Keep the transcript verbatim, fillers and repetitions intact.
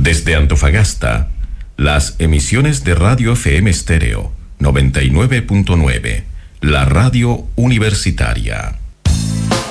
Desde Antofagasta, las emisiones de Radio F M Estéreo noventa y nueve punto nueve, la radio universitaria.